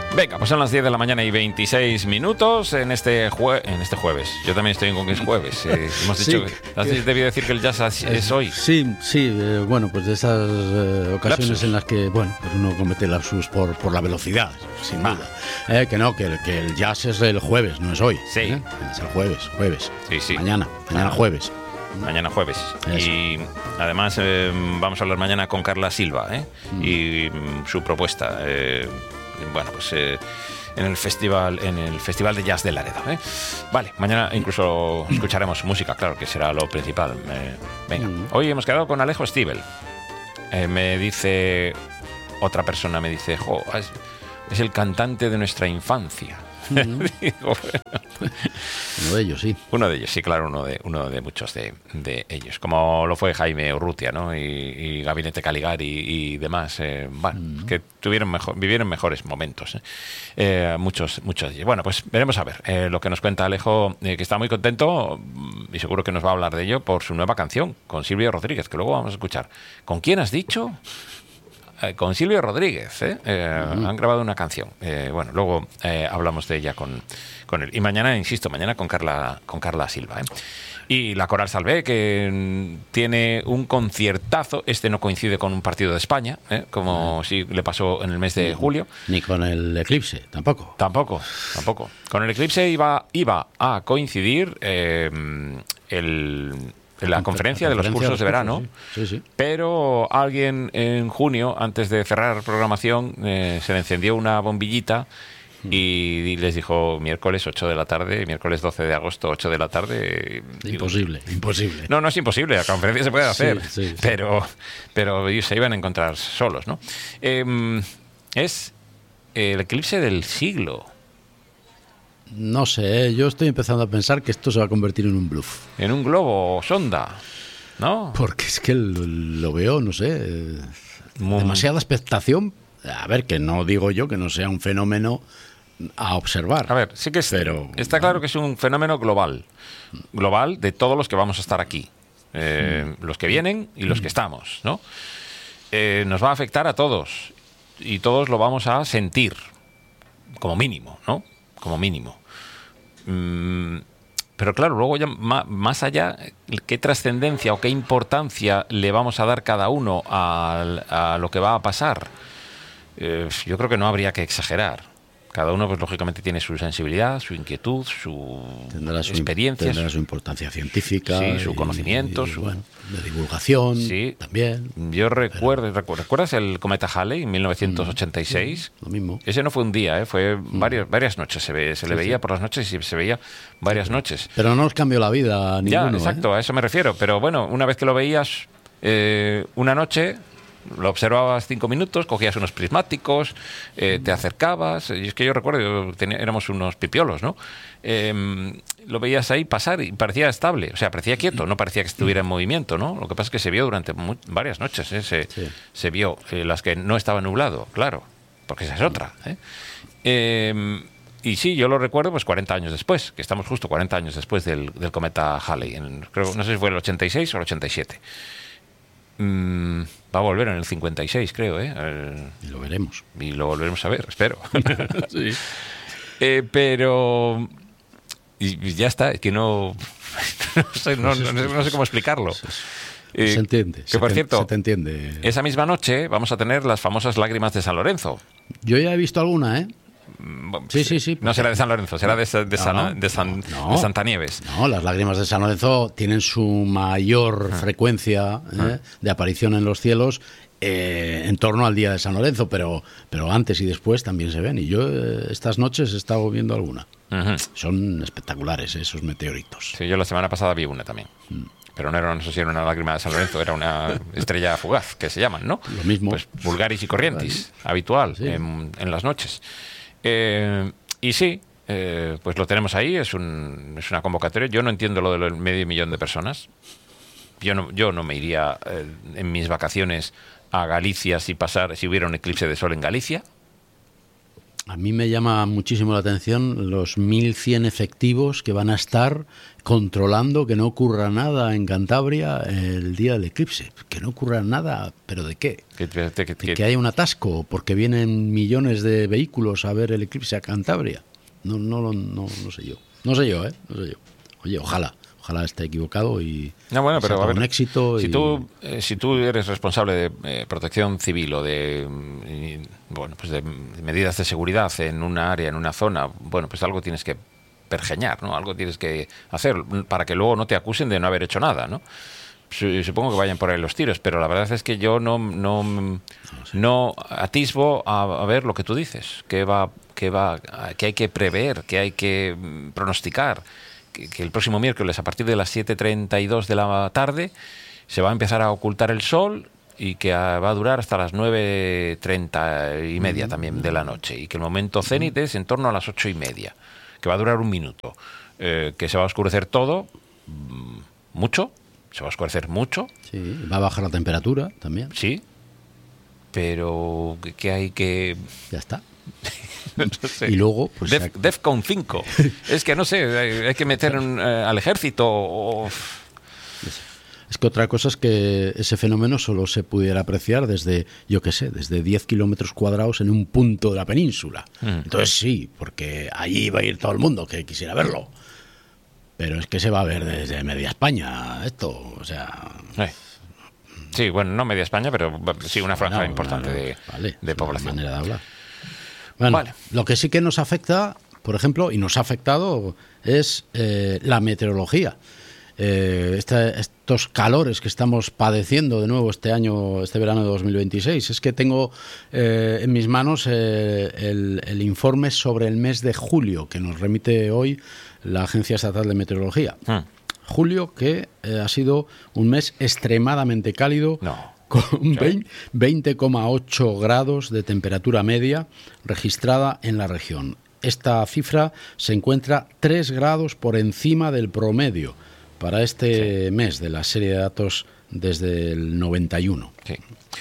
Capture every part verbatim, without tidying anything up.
Venga, pues son las diez de la mañana y veintiséis minutos en este, jue en este jueves. Yo también estoy con que es jueves. Eh, hemos dicho sí, que... ¿Has debido decir que el jazz es, es hoy? Sí, sí. Eh, bueno, pues de esas eh, ocasiones lapsus en las que, bueno, pues uno comete lapsus por, por la velocidad, sin ah. duda. Eh, que no, que, que el jazz es el jueves, no es hoy. Sí. ¿eh? Es el jueves, jueves. Sí, sí. Mañana, mañana ah. jueves. Mañana jueves. Eso. Y además eh, vamos a hablar mañana con Carla Silva ¿eh? mm. y mm, su propuesta. Eh, bueno, pues eh, en el festival en el Festival de Jazz de Laredo. ¿eh? Vale, mañana incluso escucharemos música, claro, que será lo principal. Eh, venga, mm. hoy hemos quedado con Alejo Stivel. Eh, me dice otra persona, me dice, jo, es, es el cantante de nuestra infancia. Uh-huh. Digo, bueno. Uno de ellos, sí. Uno de ellos, sí, claro, uno de, uno de muchos de, de ellos. Como lo fue Jaime Urrutia, ¿no? Y, y Gabinete Caligari y, y demás. Eh, bueno, uh-huh. que tuvieron mejor, vivieron mejores momentos. ¿eh? Eh, muchos, muchos de ellos. Bueno, pues veremos a ver eh, lo que nos cuenta Alejo, eh, que está muy contento y seguro que nos va a hablar de ello por su nueva canción con Silvio Rodríguez, que luego vamos a escuchar. ¿Con quién has dicho? Con Silvio Rodríguez, ¿eh? Eh, uh-huh. Han grabado una canción. Eh, bueno, luego eh, hablamos de ella con, con él. Y mañana, insisto, mañana con Carla, con Carla Silva. ¿eh? Y la Coral Salvé, que tiene un conciertazo. Este no coincide con un partido de España, ¿eh? como uh-huh. sí le pasó en el mes de julio. Ni con el Eclipse, tampoco. Tampoco, tampoco. Con el Eclipse iba, iba a coincidir eh, el... la conferencia de los cursos de verano, sí. Sí, sí. Pero alguien en junio, antes de cerrar programación, eh, se le encendió una bombillita y les dijo miércoles ocho de la tarde, miércoles doce de agosto, ocho de la tarde. Imposible, digo, imposible. No, no es imposible, la conferencia se puede hacer, sí, sí, pero, pero se iban a encontrar solos, ¿no? Eh, es el eclipse del siglo. No sé, yo estoy empezando a pensar que esto se va a convertir en un bluff. En un globo sonda, ¿no? Porque es que lo, lo veo, no sé, demasiada expectación. A ver, que no digo yo que no sea un fenómeno a observar. A ver, sí que es, pero, está claro bueno. que es un fenómeno global. Global de todos los que vamos a estar aquí. Eh, mm. Los que vienen y los que estamos, ¿no? Eh, nos va a afectar a todos. Y todos lo vamos a sentir. Como mínimo, ¿no? Como mínimo. Pero claro, luego ya más allá, ¿qué trascendencia o qué importancia le vamos a dar cada uno a, a lo que va a pasar? Eh, yo creo que no habría que exagerar. Cada uno, pues lógicamente, tiene su sensibilidad, su inquietud, su tendrá su experiencia. Tendrá su importancia científica. Sí, su conocimiento. Y, y, su... bueno, de divulgación sí. también. Yo recuerdo, pero... ¿recuerdas el cometa Halley en mil novecientos ochenta y seis? Mm, lo mismo. Ese no fue un día, ¿eh? Fue mm. varios, varias noches. Se, ve, se sí, le veía sí. por las noches y se veía varias sí, noches. Pero no nos cambió la vida a ninguno. Ya, exacto, ¿eh? a eso me refiero. Pero bueno, una vez que lo veías eh, una noche... Lo observabas cinco minutos, cogías unos prismáticos, eh, te acercabas. Y es que yo recuerdo, tenía, éramos unos pipiolos, ¿no? Eh, lo veías ahí pasar y parecía estable, o sea, parecía quieto, no parecía que estuviera en movimiento, ¿no? Lo que pasa es que se vio durante muy, varias noches, ¿eh? se, sí. se vio eh, las que no estaba nublado, claro, porque esa es otra. ¿eh? Eh, y sí, yo lo recuerdo pues cuarenta años después, que estamos justo cuarenta años después del, del cometa Halley, en, creo, no sé si fue el ochenta y seis o el ochenta y siete. Mm, va a volver en el cincuenta y seis, creo, ¿eh? El, y lo veremos. Y lo volveremos a ver, espero. sí. eh, pero... Y ya está, es que no... no, sé, no, no, no sé cómo explicarlo. Eh, se entiende. Que se por te, cierto, se te entiende. Esa misma noche vamos a tener las famosas lágrimas de San Lorenzo. Yo ya he visto alguna, ¿eh? Sí, sí, sí. No será de San Lorenzo, será de, de, no, San, no, de, San, no, de Santa Nieves. No, las lágrimas de San Lorenzo tienen su mayor ah. frecuencia ¿eh? ah. de aparición en los cielos eh, en torno al día de San Lorenzo, pero, pero antes y después también se ven. Y yo eh, estas noches he estado viendo alguna. Uh-huh. Son espectaculares ¿eh? esos meteoritos. Sí, yo la semana pasada vi una también. Mm. Pero no era, no sé si era una lágrima de San Lorenzo, era una estrella fugaz, que se llaman, ¿no? Lo mismo. Pues vulgaris y corrientis, habitual sí. en, en las noches. Eh, y sí, eh, pues lo tenemos ahí, es, un, es una convocatoria. Yo no entiendo lo del medio millón de personas. Yo no, yo no me iría eh, en mis vacaciones a Galicia si pasar, si hubiera un eclipse de sol en Galicia. A mí me llama muchísimo la atención los mil cien efectivos que van a estar controlando que no ocurra nada en Cantabria el día del eclipse. Que no ocurra nada, ¿pero de qué? Que, que, que, que, que haya un atasco, porque vienen millones de vehículos a ver el eclipse a Cantabria. No, no, no, no, no sé yo. No sé yo, ¿eh? No sé yo. Oye, ojalá. Ojalá esté equivocado y no, bueno, pero, sea a ver, un éxito. Si, y... tú, eh, si tú eres responsable de eh, protección civil o de, y, bueno, pues de medidas de seguridad en una área, en una zona, bueno, pues algo tienes que pergeñar, ¿no? Algo tienes que hacer para que luego no te acusen de no haber hecho nada, ¿no? Supongo que vayan por ahí los tiros, pero la verdad es que yo no no, no, no atisbo a, a ver lo que tú dices, que va, que va, que hay que prever, que hay que pronosticar. Que, que el próximo miércoles a partir de las siete treinta y dos de la tarde se va a empezar a ocultar el sol y que a, va a durar hasta las nueve treinta y media también de la noche, y que el momento cenit es en torno a las ocho y media, que va a durar un minuto, eh, que se va a oscurecer todo mucho, se va a oscurecer mucho. Sí, va a bajar la temperatura también. Sí, pero que, que hay que... Ya está. No sé. Y luego, pues Def, Defcon cinco. Es que no sé, hay, hay que meter un, eh, al ejército o... Es que otra cosa es que ese fenómeno solo se pudiera apreciar desde, yo qué sé, desde diez kilómetros cuadrados en un punto de la península. Mm. Entonces sí, porque allí va a ir todo el mundo que quisiera verlo. Pero es que se va a ver desde media España esto, o sea... Eh. Sí, bueno, no media España, pero sí una franja bueno, importante bueno, de, vale, de población. Manera de hablar. Bueno, vale. Lo que sí que nos afecta, por ejemplo, y nos ha afectado, es eh, la meteorología. Eh, este, estos calores que estamos padeciendo de nuevo este año, este verano de dos mil veintiséis. Es que tengo eh, en mis manos eh, el, el informe sobre el mes de julio que nos remite hoy la Agencia Estatal de Meteorología. Hmm. Julio, que eh, ha sido un mes extremadamente cálido. No. Con veinte coma ocho grados de temperatura media registrada en la región. Esta cifra se encuentra tres grados por encima del promedio para este sí. mes de la serie de datos desde el noventa y uno. Sí.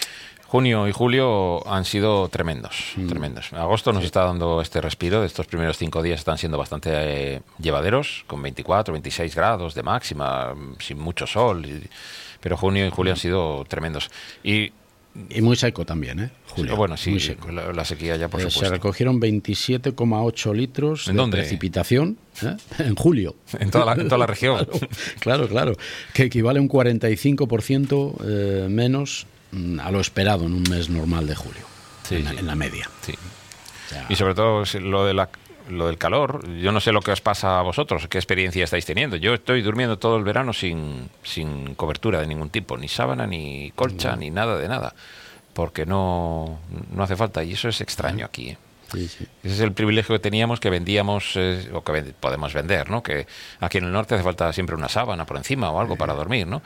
Junio y julio han sido tremendos, mm. tremendos. Agosto nos sí. está dando este respiro. De estos primeros cinco días están siendo bastante eh, llevaderos, con veinticuatro, veintiséis grados de máxima, sin mucho sol. Y, pero junio y julio mm. han sido tremendos. Y Y muy seco también, ¿eh? Julio. Bueno, sí, muy seco. La, la sequía ya, por eh, supuesto. Se recogieron veintisiete coma ocho litros ¿En de dónde? precipitación ¿eh? en julio. En toda la, en toda la región. Claro, claro, claro. Que equivale a un cuarenta y cinco por ciento eh, menos a lo esperado en un mes normal de julio, sí, en, la, sí. en la media. Sí. O sea, y sobre todo lo de la... lo del calor, yo no sé lo que os pasa a vosotros, qué experiencia estáis teniendo. Yo estoy durmiendo todo el verano sin, sin cobertura de ningún tipo, ni sábana, ni colcha, no. ni nada de nada, porque no, no hace falta, y eso es extraño aquí, ¿eh? Sí, sí. Ese es el privilegio que teníamos, que vendíamos, eh, o que vend- podemos vender, ¿no? Que aquí en el norte hace falta siempre una sábana por encima o algo para dormir, ¿no?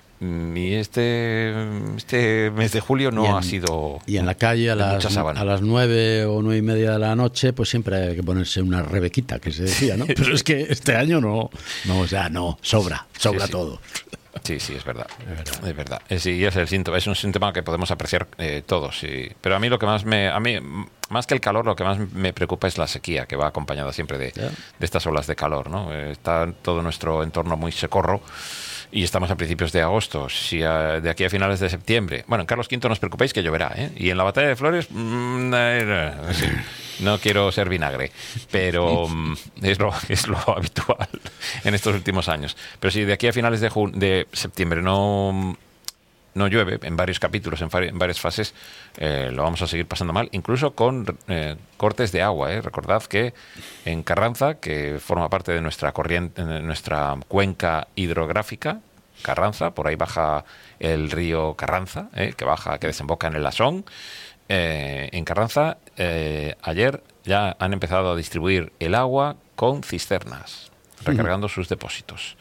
Y este este mes de julio no en, ha sido y en la calle a las, a las nueve o nueve y media de la noche pues siempre hay que ponerse una rebequita, que se decía, ¿no? Pero es que este año no, no, o sea, no, sobra, sobra sí, sí. todo. Sí, sí, es verdad, es verdad. Es verdad. Es, sí, es el síntoma, es un síntoma que podemos apreciar eh, todos. Sí. Pero a mí lo que más me, a mí más que el calor, lo que más me preocupa es la sequía, que va acompañada siempre de, yeah. de estas olas de calor, ¿no? Está todo nuestro entorno muy secorro. Y estamos a principios de agosto, si a, de aquí a finales de septiembre. Bueno, en Carlos quinto no os preocupéis que lloverá, ¿eh? Y en la Batalla de Flores, mmm, eh, sí, no quiero ser vinagre, pero mmm, es, lo, es lo habitual en estos últimos años. Pero si de aquí a finales de, jun- de septiembre no, no llueve, en varios capítulos, en, en varias fases, eh, lo vamos a seguir pasando mal, incluso con eh, cortes de agua, ¿eh? Recordad que en Carranza, que forma parte de nuestra corriente, de nuestra cuenca hidrográfica, Carranza, por ahí baja el río Carranza, ¿eh? que baja, que desemboca en el Asón. Eh, en Carranza, eh, ayer ya han empezado a distribuir el agua con cisternas, recargando uh-huh. sus depósitos.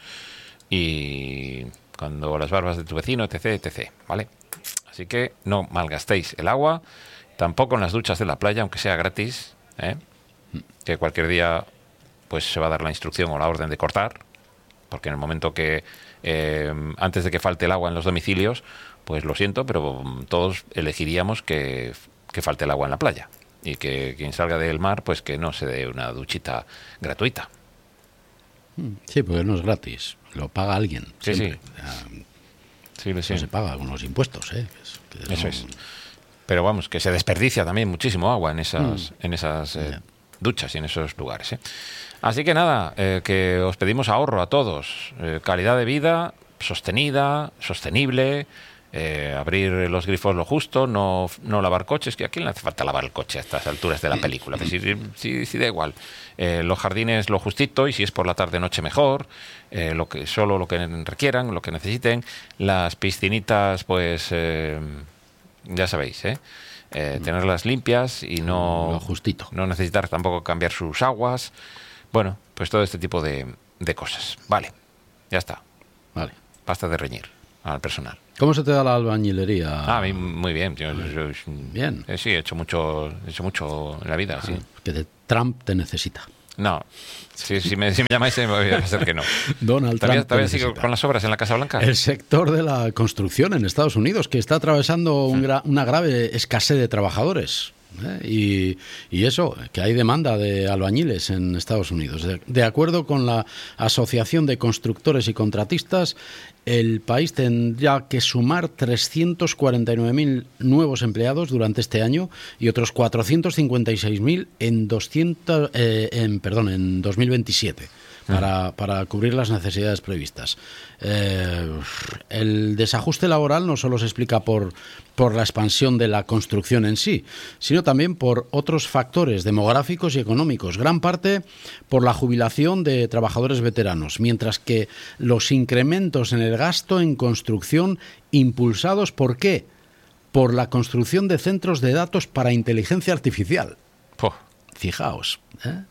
Y cuando las barbas de tu vecino, etc, etc, ¿vale? Así que no malgastéis el agua, tampoco en las duchas de la playa, aunque sea gratis, ¿eh? Que cualquier día pues se va a dar la instrucción o la orden de cortar, porque en el momento que eh, antes de que falte el agua en los domicilios, pues lo siento, pero todos elegiríamos que, que falte el agua en la playa. y que quien salga del mar, pues que no se dé una duchita gratuita. Sí, porque no es gratis, lo paga alguien. Sí, siempre. sí. Sí, sí. No se paga con los impuestos, ¿eh? Que es, que Eso no... es. Pero vamos, que se desperdicia también muchísimo agua en esas, mm. en esas eh, yeah. duchas y en esos lugares. ¿eh? Así que nada, eh, que os pedimos ahorro a todos, eh, calidad de vida sostenida, sostenible. Eh, abrir los grifos lo justo, no, no lavar coches, que a quién le hace falta lavar el coche a estas alturas de la película, pues si, si, si da igual. Eh, los jardines lo justito, y si es por la tarde noche mejor, eh, lo que solo lo que requieran, lo que necesiten. Las piscinitas, pues eh, ya sabéis, ¿eh? Eh, tenerlas limpias y no, lo justito. No necesitar tampoco cambiar sus aguas. Bueno, pues todo este tipo de, de cosas. Vale, ya está. Vale. Basta de reñir al personal. ¿Cómo se te da la albañilería? Ah, a mí muy bien. Yo, yo, yo, bien. Eh, sí, he hecho mucho, he hecho mucho en la vida. Ah, sí. Que de Trump te necesita. No, si, si, me, si me llamáis me voy a hacer que no. Donald ¿Todavía, Trump todavía sigo con las obras en la Casa Blanca? El sector de la construcción en Estados Unidos, que está atravesando un gra, una grave escasez de trabajadores. ¿eh? Y, y eso, que hay demanda de albañiles en Estados Unidos. De, de acuerdo con la Asociación de Constructores y Contratistas, el país tendrá que sumar trescientos cuarenta y nueve mil nuevos empleados durante este año y otros cuatrocientos cincuenta y seis mil en, doscientos, eh, en, perdón, en dos mil veintisiete. Para, para cubrir las necesidades previstas. Eh, el desajuste laboral no solo se explica por, por la expansión de la construcción en sí, sino también por otros factores demográficos y económicos, gran parte por la jubilación de trabajadores veteranos, mientras que los incrementos en el gasto en construcción impulsados, ¿por qué? Por la construcción de centros de datos para inteligencia artificial. Oh. Fijaos, ¿eh?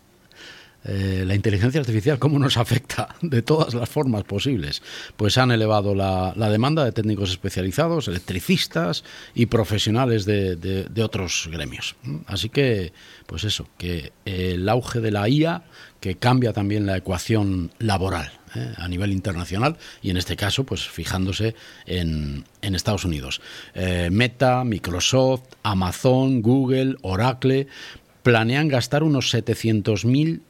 Eh, la inteligencia artificial, ¿cómo nos afecta? De todas las formas posibles. Pues han elevado la, la demanda de técnicos especializados, electricistas y profesionales de, de, de otros gremios. Así que, pues eso, que el auge de la I A, que cambia también la ecuación laboral ¿eh? a nivel internacional, y en este caso, pues fijándose en, en Estados Unidos. Eh, Meta, Microsoft, Amazon, Google, Oracle planean gastar unos setecientos mil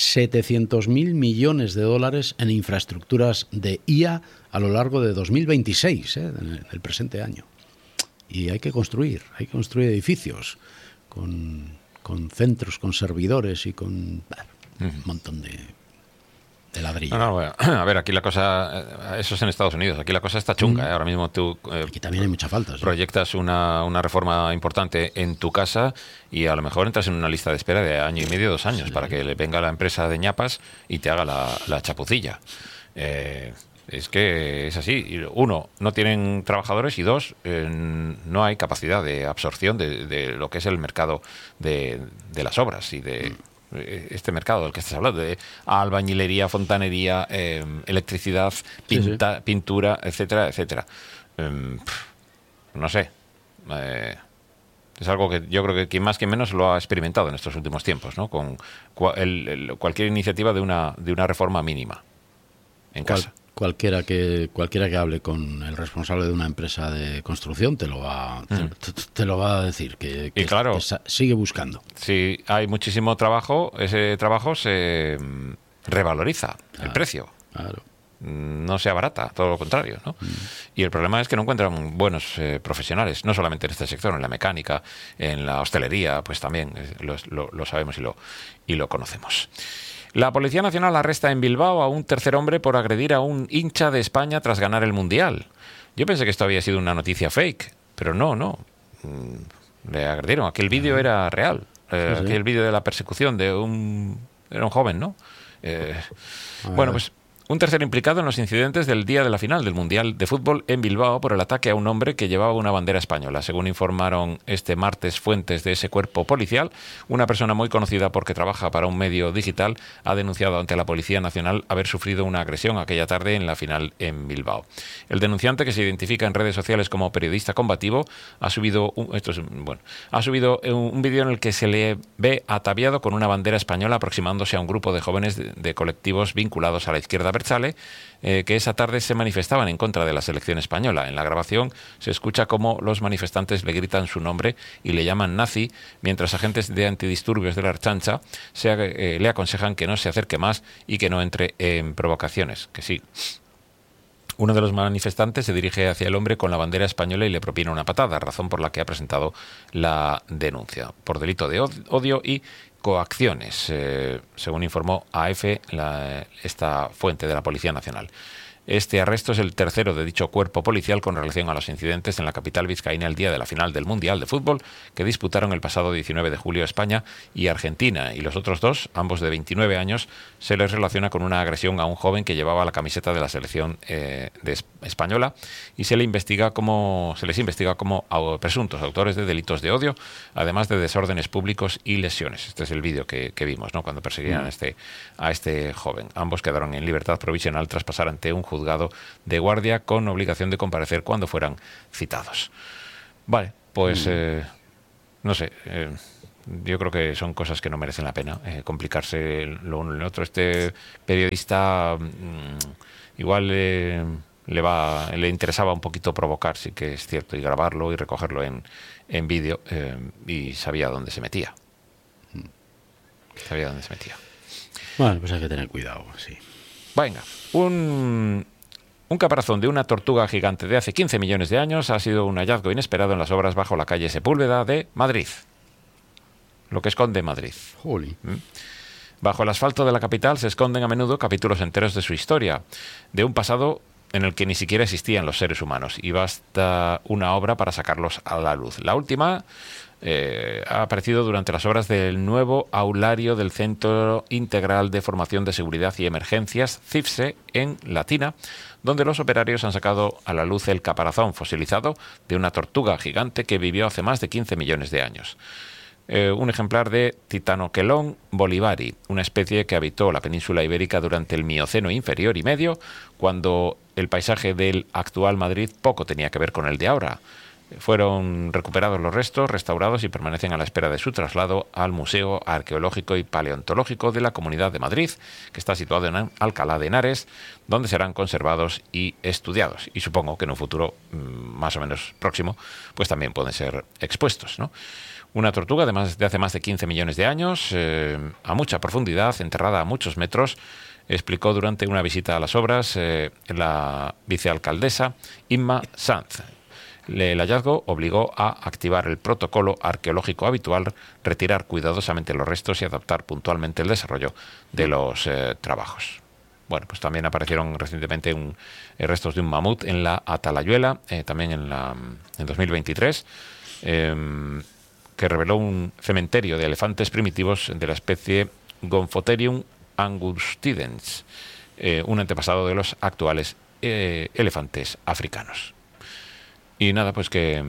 millones de dólares en infraestructuras de I A a lo largo de dos mil veintiséis, ¿eh? en el presente año. Y hay que construir, hay que construir edificios con, con centros, con servidores y con bah, uh-huh. un montón de, de ladrillo. No, no, bueno, a ver, aquí la cosa, eso es en Estados Unidos, aquí la cosa está chunga, ¿eh? Ahora mismo tú eh, aquí también hay mucha falta, ¿sí? Proyectas una, una reforma importante en tu casa y a lo mejor entras en una lista de espera de año y medio, dos años, sí, para que le venga la empresa de ñapas y te haga la, la chapucilla. Eh, es que es así. Uno, no tienen trabajadores, y dos, eh, no hay capacidad de absorción de, de lo que es el mercado de, de las obras y de... Mm. este mercado del que estás hablando, de albañilería, fontanería, eh, electricidad, pinta, sí, sí. pintura, etcétera, etcétera. Eh, no sé. Eh, es algo que yo creo que quien más, quien menos lo ha experimentado en estos últimos tiempos, ¿no? Con cua, el, el, cualquier iniciativa de una, de una reforma mínima en ¿Cuál? casa. Cualquiera que cualquiera que hable con el responsable de una empresa de construcción te lo va te, mm. te, te lo va a decir que, que, y claro, que sigue buscando. Si hay muchísimo trabajo, ese trabajo se revaloriza, claro, el precio. Claro. No se abarata, todo lo contrario, ¿no? Mm. Y el problema es que no encuentran buenos eh, profesionales, no solamente en este sector, en la mecánica, en la hostelería, pues también eh, lo, lo, lo sabemos y lo y lo conocemos. La Policía Nacional arresta en Bilbao a un tercer hombre por agredir a un hincha de España tras ganar el Mundial. Yo pensé que esto había sido una noticia fake, pero no, no. Le agredieron. Aquel vídeo era real. Eh, sí, sí. Aquel vídeo de la persecución de un... Era un joven, ¿no? Eh, bueno, pues... Un tercer implicado en los incidentes del día de la final del Mundial de Fútbol en Bilbao por el ataque a un hombre que llevaba una bandera española. Según informaron este martes fuentes de ese cuerpo policial, una persona muy conocida porque trabaja para un medio digital ha denunciado ante la Policía Nacional haber sufrido una agresión aquella tarde en la final en Bilbao. El denunciante, que se identifica en redes sociales como periodista combativo, ha subido un, esto es, bueno, ha subido un, un vídeo en el que se le ve ataviado con una bandera española aproximándose a un grupo de jóvenes de, de colectivos vinculados a la izquierda Berchale, eh, que esa tarde se manifestaban en contra de la selección española. En la grabación se escucha cómo los manifestantes le gritan su nombre y le llaman nazi, mientras agentes de antidisturbios de la Ertzaintza se, eh, le aconsejan que no se acerque más y que no entre en provocaciones, que sí. Uno de los manifestantes se dirige hacia el hombre con la bandera española y le propina una patada, razón por la que ha presentado la denuncia por delito de odio y coacciones, eh, según informó A F, la, esta fuente de la Policía Nacional. Este arresto es el tercero de dicho cuerpo policial con relación a los incidentes en la capital vizcaína el día de la final del Mundial de Fútbol que disputaron el pasado diecinueve de julio España y Argentina, y los otros dos, ambos de veintinueve años, se les relaciona con una agresión a un joven que llevaba la camiseta de la selección eh, de española y se le investiga como se les investiga como presuntos autores de delitos de odio, además de desórdenes públicos y lesiones. Este es el vídeo que, que vimos, ¿no?, cuando perseguían mm. a, este, a este joven. Ambos quedaron en libertad provisional tras pasar ante un juzgado de guardia con obligación de comparecer cuando fueran citados. Vale, pues mm. eh, no sé, eh, yo creo que son cosas que no merecen la pena eh, complicarse lo uno y lo otro. Este periodista mmm, igual eh, le va le interesaba un poquito provocar, sí que es cierto, y grabarlo y recogerlo en, en vídeo, eh, y sabía dónde se metía. Sabía dónde se metía. Bueno, pues hay que tener cuidado, sí. Venga, un, un caparazón de una tortuga gigante de hace quince millones de años ha sido un hallazgo inesperado en las obras bajo la calle Sepúlveda de Madrid. Lo que esconde Madrid. Jolly. ¿Mm? Bajo el asfalto de la capital se esconden a menudo capítulos enteros de su historia, de un pasado en el que ni siquiera existían los seres humanos, y basta una obra para sacarlos a la luz. La última eh, ha aparecido durante las obras del nuevo aulario del Centro Integral de Formación de Seguridad y Emergencias, CIFSE, en Latina, donde los operarios han sacado a la luz el caparazón fosilizado de una tortuga gigante que vivió hace más de quince millones de años. Eh, un ejemplar de Titanoquelon bolivari, una especie que habitó la península ibérica durante el Mioceno inferior y medio, cuando el paisaje del actual Madrid poco tenía que ver con el de ahora. Fueron recuperados los restos, restaurados y permanecen a la espera de su traslado al Museo Arqueológico y Paleontológico de la Comunidad de Madrid, que está situado en Alcalá de Henares, donde serán conservados y estudiados. Y supongo que en un futuro más o menos próximo, pues también pueden ser expuestos, ¿no? Una tortuga de, más, de hace más de quince millones de años, eh, a mucha profundidad, enterrada a muchos metros, explicó durante una visita a las obras eh, la vicealcaldesa Inma Sanz. El hallazgo obligó a activar el protocolo arqueológico habitual, retirar cuidadosamente los restos y adaptar puntualmente el desarrollo de los eh, trabajos. Bueno, pues también aparecieron recientemente un, eh, restos de un mamut en la Atalayuela, eh, también en, la, en dos mil veintitrés, eh, que reveló un cementerio de elefantes primitivos de la especie Gomphotherium angustidens, eh, un antepasado de los actuales eh, elefantes africanos. Y nada, pues que,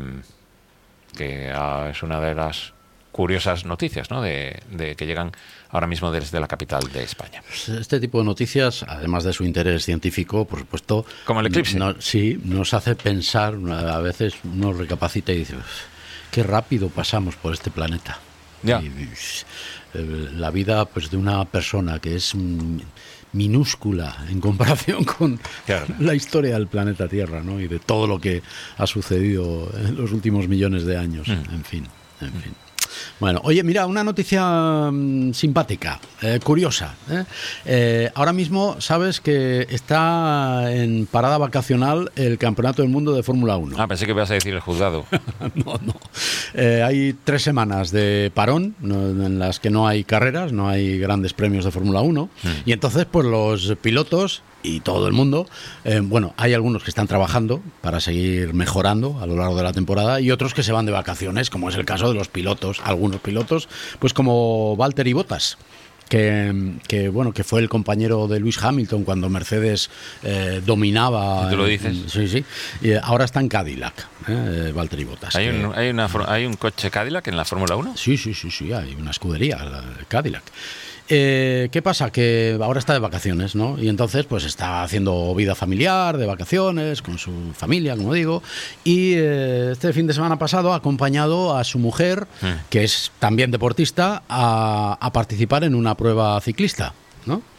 que ah, es una de las curiosas noticias, ¿no?, de, de que llegan ahora mismo desde la capital de España. Este tipo de noticias, además de su interés científico, por supuesto, como el eclipse, no, sí, nos hace pensar, a veces uno recapacita y dice, qué rápido pasamos por este planeta. Ya. Y, y, la vida, pues, de una persona que es minúscula en comparación con claro. la historia del planeta Tierra, ¿no?, y de todo lo que ha sucedido en los últimos millones de años. Mm. En fin, en mm. fin. Bueno, oye, mira, una noticia mmm, simpática, eh, curiosa. ¿eh? Eh, ahora mismo sabes que está en parada vacacional el Campeonato del Mundo de Fórmula uno. Ah, pensé que ibas a decir el juzgado. no, no. Eh, hay tres semanas de parón, no, en las que no hay carreras, no hay grandes premios de Fórmula uno. Mm. Y entonces, pues los pilotos y todo el mundo, eh, bueno, hay algunos que están trabajando para seguir mejorando a lo largo de la temporada y otros que se van de vacaciones, como es el caso de los pilotos, algunos pilotos, pues como Valtteri Bottas, que, que bueno, que fue el compañero de Lewis Hamilton cuando Mercedes eh, dominaba. ¿Tú lo dices? En, sí, sí. Y ahora está en Cadillac, eh, Valtteri Bottas. ¿Hay, que, un, hay, una, ¿Hay un coche Cadillac en la Fórmula uno? Sí, sí, sí, sí, hay una escudería, la Cadillac. Eh, ¿Qué pasa? Que ahora está de vacaciones, ¿no? Y entonces pues está haciendo vida familiar, de vacaciones, con su familia, como digo. Y eh, este fin de semana pasado ha acompañado a su mujer, mm. que es también deportista, a, a participar en una prueba ciclista, ¿no?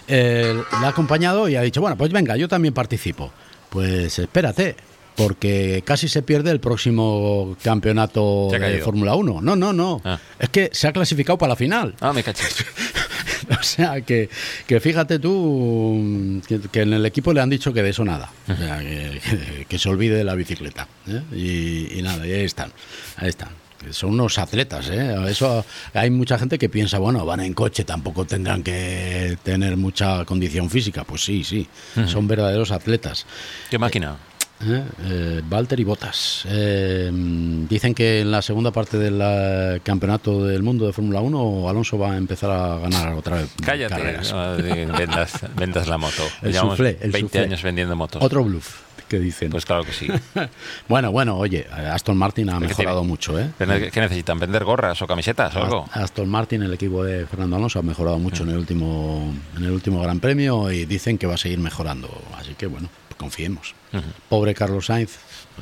eh, le ha acompañado y ha dicho, bueno, pues venga, yo también participo. Pues espérate, porque casi se pierde el próximo campeonato de Fórmula uno. No, no, no. Ah. Es que se ha clasificado para la final. Ah, me cachis. O sea, que, que fíjate tú que, que en el equipo le han dicho que de eso nada. O sea, que, que, que se olvide de la bicicleta. ¿eh? Y, y nada, y ahí están. Ahí están. Son unos atletas, ¿eh? Eso hay mucha gente que piensa, bueno, van en coche, tampoco tendrán que tener mucha condición física. Pues sí, sí, uh-huh. Son verdaderos atletas. ¿Qué máquina? Eh, eh, Valtteri Bottas. Eh, dicen que en la segunda parte del uh, campeonato del mundo de Fórmula uno Alonso va a empezar a ganar otra vez. Cállate, carreras. No, vendas, vendas la moto. El Llevamos soufflé, el veinte soufflé. años vendiendo motos. Otro bluff. Que dicen. Pues claro que sí. bueno, bueno, oye, Aston Martin ha mejorado tiene? mucho, ¿eh? ¿Qué necesitan? ¿Vender gorras o camisetas o algo? Aston Martin, el equipo de Fernando Alonso, ha mejorado mucho uh-huh. en el último en el último Gran Premio y dicen que va a seguir mejorando. Así que bueno, confiemos. Uh-huh. Pobre Carlos Sainz,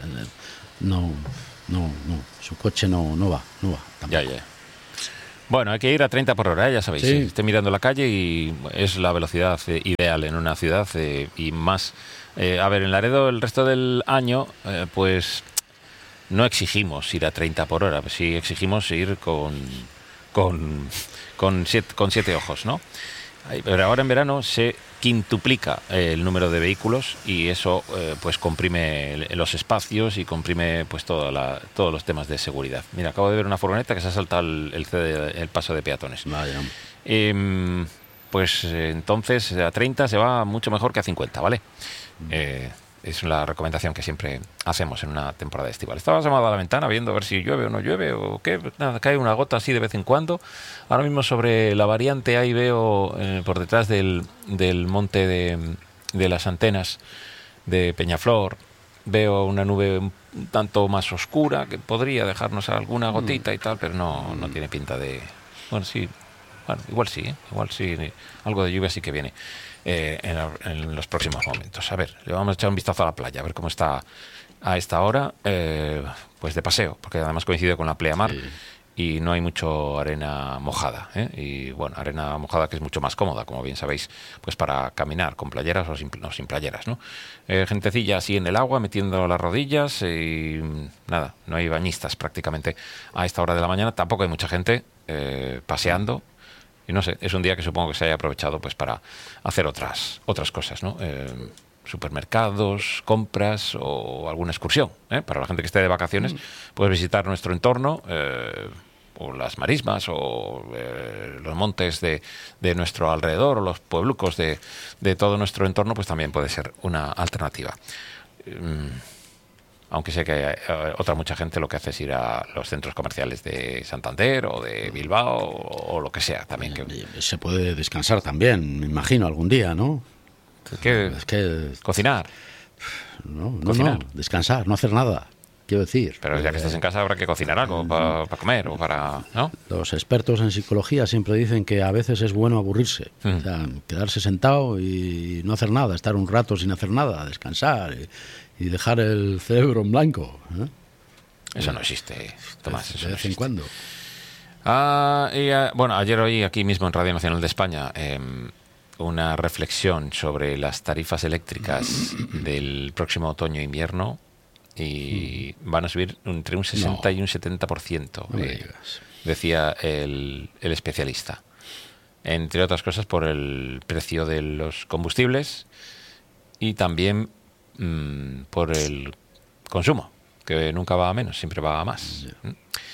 no, no, no, su coche no, no va, no va. Tampoco. Ya, ya. Bueno, hay que ir a treinta por hora, ¿eh? Ya sabéis. Sí. ¿eh? Estoy mirando la calle y es la velocidad eh, ideal en una ciudad eh, y más. Eh, a ver, en Laredo el resto del año, eh, pues no exigimos ir a treinta por hora, pues sí exigimos ir con con, con, siete, con siete ojos, ¿no? Pero ahora en verano se quintuplica el número de vehículos y eso eh, pues comprime los espacios y comprime pues toda la, todos los temas de seguridad. Mira, acabo de ver una furgoneta que se ha saltado el, el, el paso de peatones. Vaya. Eh, pues eh, entonces a treinta se va mucho mejor que a cincuenta, ¿vale? Eh, es la recomendación que siempre hacemos en una temporada estival. Estaba asomado a la ventana viendo a ver si llueve o no llueve o qué. Nada, cae una gota así de vez en cuando. Ahora mismo sobre la variante ahí veo eh, por detrás del, del monte de, de las antenas de Peñaflor, veo una nube un tanto más oscura que podría dejarnos alguna gotita y tal, pero no, no tiene pinta de... Bueno, sí, bueno, igual sí, ¿eh? igual sí, algo de lluvia sí que viene. Eh, en, en los próximos momentos. A ver, le vamos a echar un vistazo a la playa, a ver cómo está a esta hora, eh, pues de paseo, porque además coincide con la pleamar sí. Y no hay mucho arena mojada, ¿eh? Y bueno, arena mojada que es mucho más cómoda, como bien sabéis, pues para caminar con playeras o sin, no, sin playeras, ¿no? Eh, gentecilla así en el agua, metiendo las rodillas y nada, no hay bañistas prácticamente a esta hora de la mañana, tampoco hay mucha gente eh, paseando. Y no sé, es un día que supongo que se haya aprovechado pues para hacer otras otras cosas, ¿no? Eh, supermercados, compras o alguna excursión, ¿eh? Para la gente que esté de vacaciones, mm. puedes visitar nuestro entorno, eh, o las marismas, o eh, los montes de, de nuestro alrededor, o los pueblucos de, de todo nuestro entorno, pues también puede ser una alternativa. Eh, aunque sé que hay, eh, otra mucha gente lo que hace es ir a los centros comerciales de Santander o de Bilbao o, o lo que sea también. Que... Se puede descansar también, me imagino, algún día, ¿no? ¿Qué? Es que... Cocinar. No, no, Cocinar. no, descansar, no hacer nada, quiero decir. Pero ya que estás en casa habrá que cocinar algo para pa comer o para... ¿no? Los expertos en psicología siempre dicen que a veces es bueno aburrirse, mm. o sea, quedarse sentado y no hacer nada, estar un rato sin hacer nada, descansar... Y, y dejar el cerebro en blanco. ¿eh? Eso no existe, Tomás. De, eso de no vez en existe. cuando. Ah, y, uh, bueno, ayer oí aquí mismo en Radio Nacional de España eh, una reflexión sobre las tarifas eléctricas del próximo otoño-invierno y mm. van a subir entre un sesenta no. y un setenta por ciento, no eh, decía el, el especialista. Entre otras cosas por el precio de los combustibles y también por el consumo, que nunca va a menos, siempre va a más. Yeah.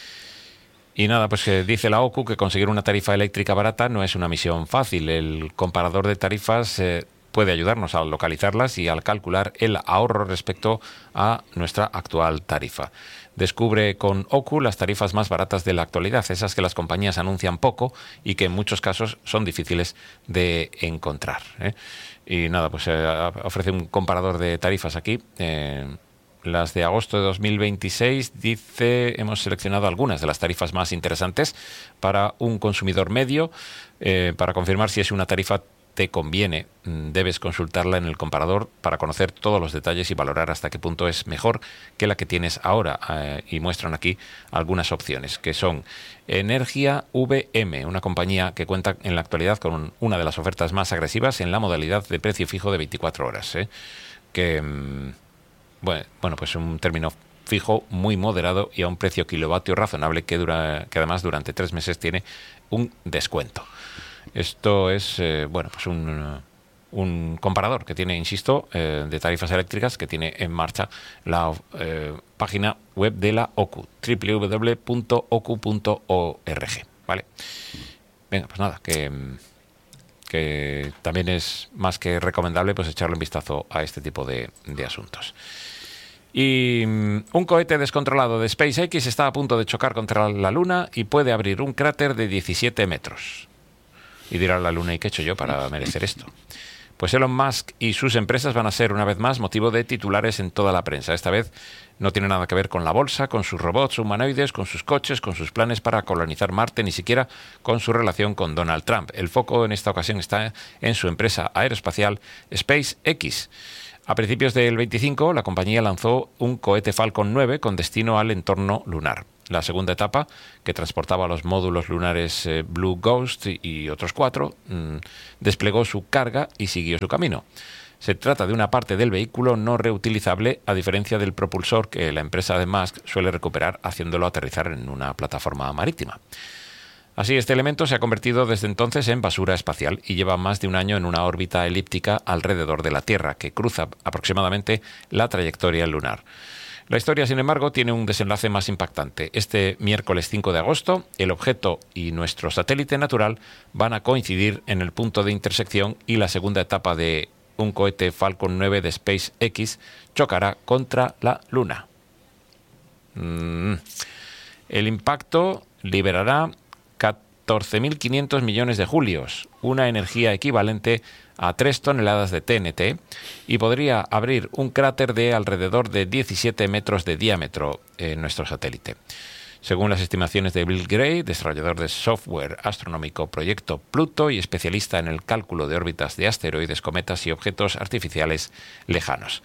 Y nada, pues que dice la O C U que conseguir una tarifa eléctrica barata no es una misión fácil. El comparador de tarifas eh, puede ayudarnos a localizarlas y al calcular el ahorro respecto a nuestra actual tarifa. Descubre con O C U las tarifas más baratas de la actualidad, esas que las compañías anuncian poco y que en muchos casos son difíciles de encontrar, ¿eh? Y nada, pues eh, ofrece un comparador de tarifas aquí. Eh, las de agosto de dos mil veintiséis, dice, hemos seleccionado algunas de las tarifas más interesantes para un consumidor medio, eh, para confirmar si es una tarifa te conviene, debes consultarla en el comparador para conocer todos los detalles y valorar hasta qué punto es mejor que la que tienes ahora. Eh, y muestran aquí algunas opciones, que son Energia V M, una compañía que cuenta en la actualidad con una de las ofertas más agresivas en la modalidad de precio fijo de veinticuatro horas, ¿eh? que, bueno, bueno, pues un término fijo muy moderado y a un precio kilovatio razonable que, dura, que además durante tres meses tiene un descuento. Esto es, eh, bueno, pues un, un comparador que tiene, insisto, eh, de tarifas eléctricas, que tiene en marcha la eh, página web de la O C U, doble u doble u doble u punto o c u punto org, ¿vale? Venga, pues nada, que, que también es más que recomendable pues echarle un vistazo a este tipo de, de asuntos. Y un cohete descontrolado de SpaceX está a punto de chocar contra la Luna y puede abrir un cráter de diecisiete metros. Y dirá la Luna, ¿y qué he hecho yo para merecer esto? Pues Elon Musk y sus empresas van a ser una vez más motivo de titulares en toda la prensa. Esta vez no tiene nada que ver con la bolsa, con sus robots humanoides, con sus coches, con sus planes para colonizar Marte, ni siquiera con su relación con Donald Trump. El foco en esta ocasión está en su empresa aeroespacial SpaceX. A principios del veinticinco, la compañía lanzó un cohete Falcon nueve con destino al entorno lunar. La segunda etapa, que transportaba los módulos lunares eh, Blue Ghost y, y otros cuatro, mmm, desplegó su carga y siguió su camino. Se trata de una parte del vehículo no reutilizable, a diferencia del propulsor que la empresa de Musk suele recuperar haciéndolo aterrizar en una plataforma marítima. Así, este elemento se ha convertido desde entonces en basura espacial y lleva más de un año en una órbita elíptica alrededor de la Tierra, que cruza aproximadamente la trayectoria lunar. La historia, sin embargo, tiene un desenlace más impactante. Este miércoles cinco de agosto, el objeto y nuestro satélite natural van a coincidir en el punto de intersección y la segunda etapa de un cohete Falcon nueve de SpaceX chocará contra la Luna. Mm. El impacto liberará catorce mil quinientos millones de julios, una energía equivalente a tres toneladas de T N T, y podría abrir un cráter de alrededor de diecisiete metros de diámetro en nuestro satélite. Según las estimaciones de Bill Gray, desarrollador de software astronómico Proyecto Pluto y especialista en el cálculo de órbitas de asteroides, cometas y objetos artificiales lejanos.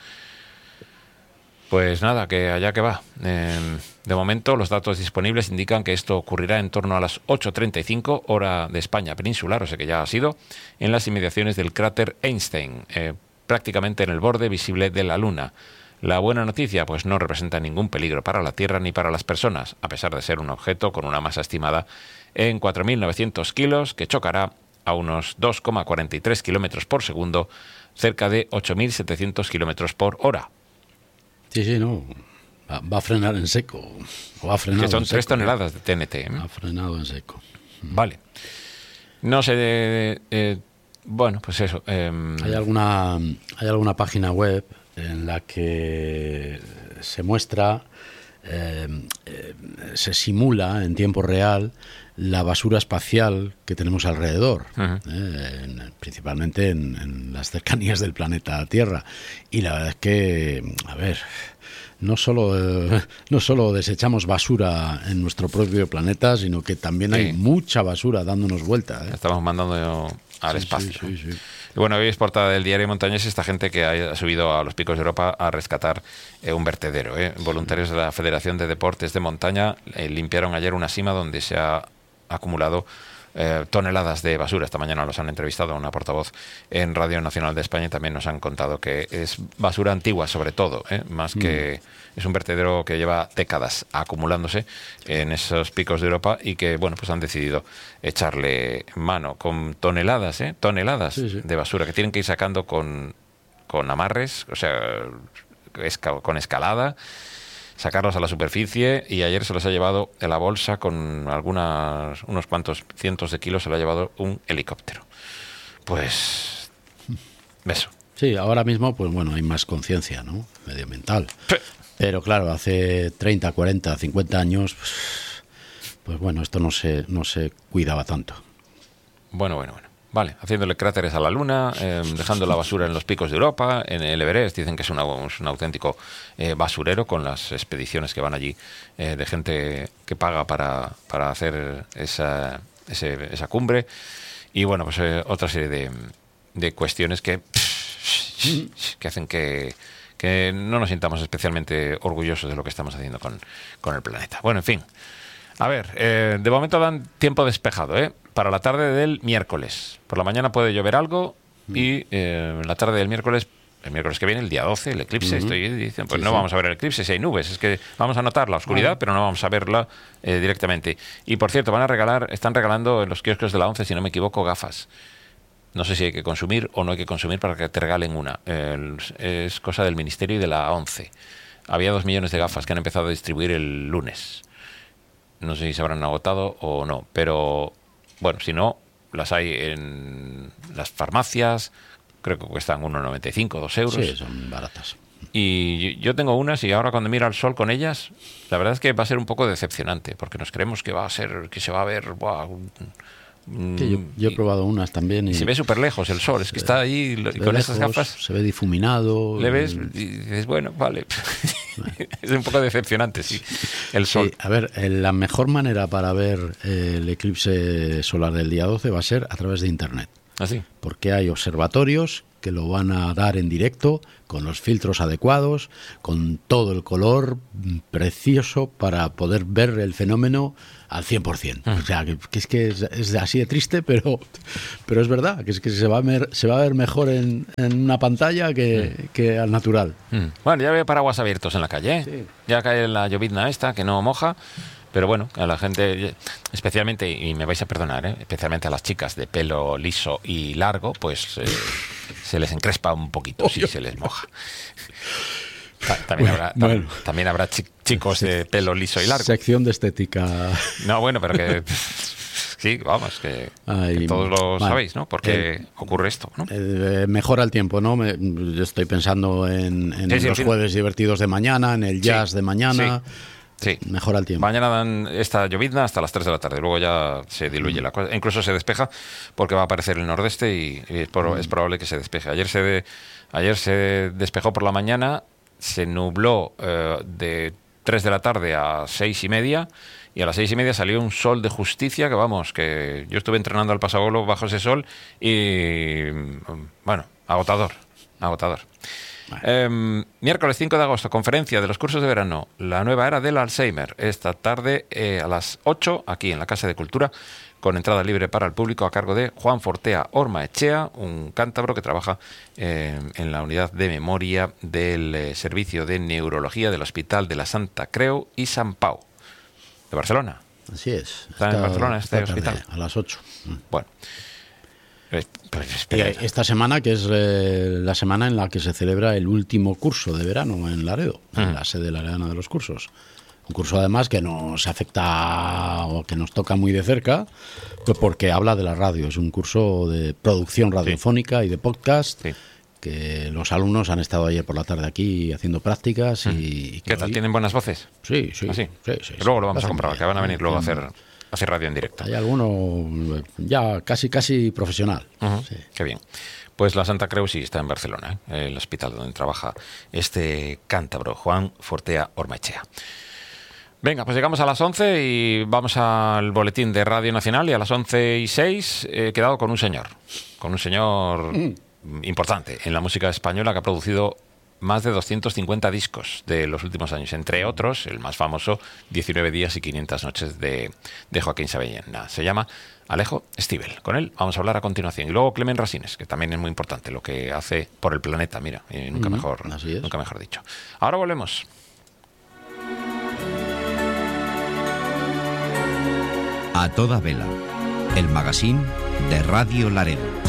Pues nada, que allá que va. Eh, de momento, los datos disponibles indican que esto ocurrirá en torno a las ocho treinta y cinco, hora de España peninsular, o sea que ya ha sido, en las inmediaciones del cráter Einstein, eh, prácticamente en el borde visible de la Luna. La buena noticia, pues no representa ningún peligro para la Tierra ni para las personas, a pesar de ser un objeto con una masa estimada en cuatro mil novecientos kilos, que chocará a unos dos coma cuarenta y tres kilómetros por segundo, cerca de ocho mil setecientos kilómetros por hora. Sí, sí, no. Va, va a frenar en seco. O ha frenado que son en tres seco, toneladas de T N T. ¿eh? Ha frenado en seco. Vale. No sé. Eh, eh, bueno, pues eso. Eh, Hay alguna, hay alguna página web en la que se muestra, eh, eh, se simula en tiempo real la basura espacial que tenemos alrededor, uh-huh. eh, en, principalmente en, en las cercanías del planeta Tierra. Y la verdad es que, a ver, no solo, eh, no solo desechamos basura en nuestro propio planeta, sino que también hay sí. mucha basura dándonos vuelta. ¿eh? Estamos mandando al sí, espacio. Sí, sí, sí. Y bueno, hoy es portada del diario Montañés esta gente que ha subido a los picos de Europa a rescatar eh, un vertedero. ¿eh? Voluntarios de la Federación de Deportes de Montaña eh, limpiaron ayer una sima donde se ha acumulado eh, toneladas de basura. Esta mañana los han entrevistado a una portavoz en Radio Nacional de España y también nos han contado que es basura antigua sobre todo, ¿eh? más mm. que es un vertedero que lleva décadas acumulándose en esos picos de Europa y que bueno pues han decidido echarle mano con toneladas, ¿eh? toneladas sí, sí. de basura que tienen que ir sacando con, con amarres, o sea, esca- con escalada, sacarlos a la superficie, y ayer se los ha llevado en la bolsa con algunas unos cuantos cientos de kilos, se lo ha llevado un helicóptero. Pues beso. Sí, ahora mismo pues bueno, hay más conciencia, ¿no? medioambiental. Sí. Pero claro, hace treinta, cuarenta, cincuenta años pues, pues bueno, esto no se no se cuidaba tanto. Bueno, bueno, bueno. Vale, haciéndole cráteres a la Luna, eh, dejando la basura en los picos de Europa, en el Everest. Dicen que es, una, es un auténtico eh, basurero con las expediciones que van allí eh, de gente que paga para, para hacer esa, ese, esa cumbre. Y bueno, pues eh, otra serie de, de cuestiones que, que hacen que, que no nos sintamos especialmente orgullosos de lo que estamos haciendo con, con el planeta. Bueno, en fin. A ver, eh, de momento dan tiempo despejado, ¿eh? Para la tarde del miércoles. Por la mañana puede llover algo y eh, la tarde del miércoles... El miércoles que viene, el día doce, el eclipse, uh-huh. estoy diciendo, pues sí, no sí. vamos a ver el eclipse si hay nubes, es que vamos a notar la oscuridad, uh-huh. pero no vamos a verla eh, directamente. Y por cierto, van a regalar, están regalando en los kioscos de la ONCE, si no me equivoco, gafas. No sé si hay que consumir o no hay que consumir para que te regalen una. Eh, es cosa del Ministerio y de la ONCE. Había dos millones de gafas que han empezado a distribuir el lunes. No sé si se habrán agotado o no, pero bueno, si no, las hay en las farmacias. Creo que cuestan uno noventa y cinco, dos euros. Sí, son baratas. Y yo tengo unas y ahora cuando miro al sol con ellas, la verdad es que va a ser un poco decepcionante, porque nos creemos que va a ser, que se va a ver... Buah, un, que yo, yo he probado unas también. Y se ve súper lejos el sol, es que está ahí y con lejos, esas gafas... Se ve difuminado. Le ves y dices, bueno, vale. Bueno. Es un poco decepcionante, sí, el sol. Sí, a ver, la mejor manera para ver el eclipse solar del día doce va a ser a través de Internet. ¿Ah, sí? Porque hay observatorios que lo van a dar en directo, con los filtros adecuados, con todo el color precioso para poder ver el fenómeno al cien por ciento. Uh-huh. O sea, que, que es que es, es así de triste, pero, pero es verdad, que es que se va a ver, se va a ver mejor en, en una pantalla que, uh-huh. que al natural. Uh-huh. Bueno, ya veo paraguas abiertos en la calle, ¿eh? Sí. Ya cae la llovizna esta, que no moja. Pero bueno, a la gente, especialmente, y me vais a perdonar, ¿eh? especialmente a las chicas de pelo liso y largo, pues eh, se les encrespa un poquito si se les moja. También habrá, bueno. también habrá chicos de pelo liso y largo. Sección de estética. No, bueno, pero que... Sí, vamos, que, Ay, que todos lo vale. sabéis, ¿no? Porque eh, ocurre esto, ¿no? Eh, mejora el tiempo, ¿no? Me, yo estoy pensando en, en sí, los sí, jueves sí. divertidos de mañana, en el jazz sí, de mañana... Sí. Sí. Mejora el tiempo. Mañana dan esta llovizna hasta las tres de la tarde. Luego ya se diluye mm. la cosa. Incluso se despeja porque va a aparecer el nordeste y, y es, por, mm. es probable que se despeje. Ayer se, de, ayer se despejó por la mañana, se nubló eh, de tres de la tarde a seis y media y a las seis y media salió un sol de justicia que vamos, que yo estuve entrenando al pasagolo bajo ese sol y bueno, agotador, agotador. Eh, miércoles cinco de agosto, conferencia de los cursos de verano, la nueva era del Alzheimer, esta tarde eh, a las ocho, aquí en la Casa de Cultura, con entrada libre para el público a cargo de Juan Fortea Ormaechea, un cántabro que trabaja eh, en la unidad de memoria del eh, Servicio de Neurología del Hospital de la Santa Creu y Sant Pau, de Barcelona. Así es. ¿Está, está en Barcelona este esta hospital? Tarde, a las ocho. Bueno. Esta semana, que es eh, la semana en la que se celebra el último curso de verano en Laredo, mm. en la sede laredana de los cursos. Un curso además que nos afecta o que nos toca muy de cerca, pues porque habla de la radio. Es un curso de producción radiofónica sí. y de podcast, sí. que los alumnos han estado ayer por la tarde aquí haciendo prácticas. Mm. y, y ¿Qué tal? hoy... ¿Tienen buenas voces? Sí, sí. ¿Ah, sí? sí, sí, sí luego lo vamos sí, a comprobar, que van a venir luego a hacer... hacer radio en directo. Hay alguno ya casi casi profesional. Uh-huh. Sí. Qué bien. Pues la Santa Creu sí está en Barcelona, ¿eh? El hospital donde trabaja este cántabro, Juan Fortea Ormaechea. Venga, pues llegamos a las once y vamos al boletín de Radio Nacional y a las once y seis he quedado con un señor, con un señor mm. importante en la música española que ha producido más de doscientos cincuenta discos de los últimos años, entre otros, el más famoso, diecinueve días y quinientas noches de, de Joaquín Sabina. Se llama Alejo Stivel. Con él vamos a hablar a continuación. Y luego Clemen Rasines, que también es muy importante lo que hace por el planeta, mira, y nunca, mm, mejor, nunca mejor dicho. Ahora volvemos. A toda vela, el magazine de Radio Laredo.